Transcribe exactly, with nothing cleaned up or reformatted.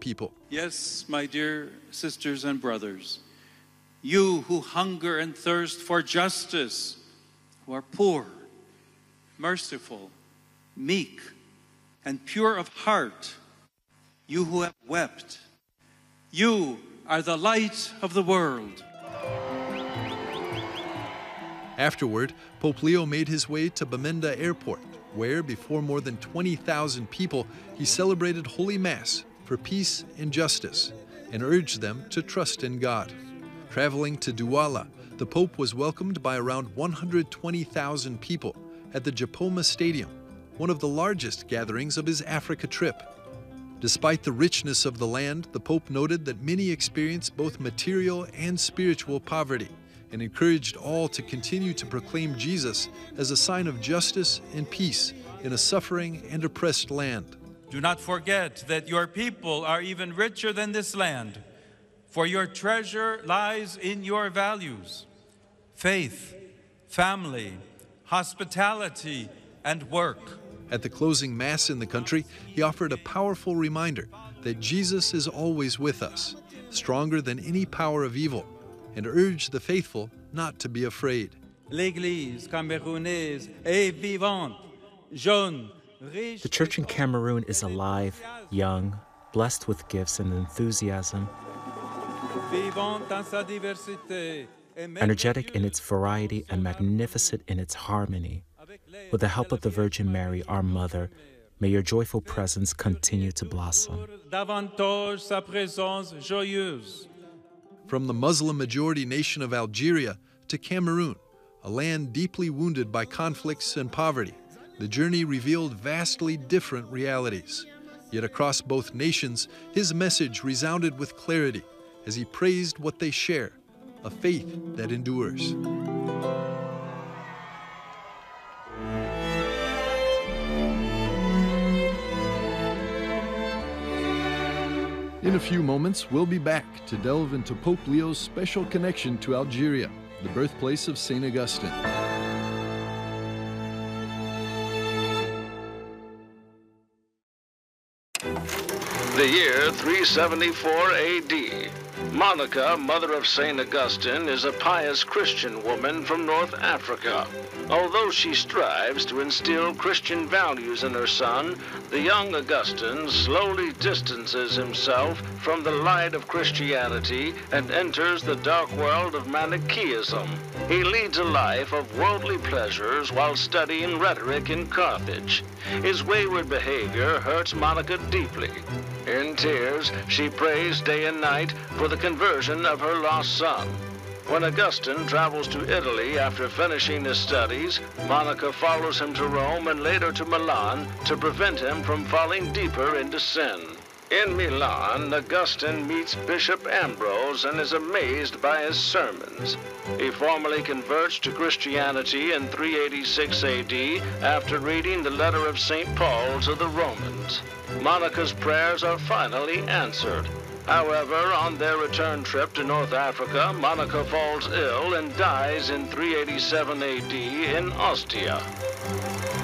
people. Yes, my dear sisters and brothers, you who hunger and thirst for justice, who are poor, merciful, meek, and pure of heart, you who have wept, you are the light of the world. Afterward, Pope Leo made his way to Bamenda Airport, where, before more than twenty thousand people, he celebrated Holy Mass for peace and justice and urged them to trust in God. Traveling to Douala, the Pope was welcomed by around one hundred twenty thousand people at the Japoma Stadium, one of the largest gatherings of his Africa trip. Despite the richness of the land, the Pope noted that many experience both material and spiritual poverty and encouraged all to continue to proclaim Jesus as a sign of justice and peace in a suffering and oppressed land. Do not forget that your people are even richer than this land, for your treasure lies in your values: faith, family, hospitality, and work. At the closing Mass in the country, he offered a powerful reminder that Jesus is always with us, stronger than any power of evil, and urged the faithful not to be afraid. L'Église camerounaise est vivante, jeune, riche. The church in Cameroon is alive, young, blessed with gifts and enthusiasm, Vivante dans sa diversité, energetic in its variety and magnificent in its harmony. With the help of the Virgin Mary, our Mother, may your joyful presence continue to blossom. Davantage sa présence joyeuse. From the Muslim-majority nation of Algeria to Cameroon, a land deeply wounded by conflicts and poverty, the journey revealed vastly different realities. Yet across both nations, his message resounded with clarity as he praised what they share, a faith that endures. In a few moments, we'll be back to delve into Pope Leo's special connection to Algeria, the birthplace of Saint Augustine. The year three seventy-four A D. Monica, mother of Saint Augustine, is a pious Christian woman from North Africa. Although she strives to instill Christian values in her son, the young Augustine slowly distances himself from the light of Christianity and enters the dark world of Manichaeism. He leads a life of worldly pleasures while studying rhetoric in Carthage. His wayward behavior hurts Monica deeply. In tears, she prays day and night for the conversion of her lost son. When Augustine travels to Italy after finishing his studies, Monica follows him to Rome and later to Milan to prevent him from falling deeper into sin. In Milan, Augustine meets Bishop Ambrose and is amazed by his sermons. He formally converts to Christianity in three eighty-six A D after reading the letter of Saint Paul to the Romans. Monica's prayers are finally answered. However, on their return trip to North Africa, Monica falls ill and dies in three eighty-seven A D in Ostia.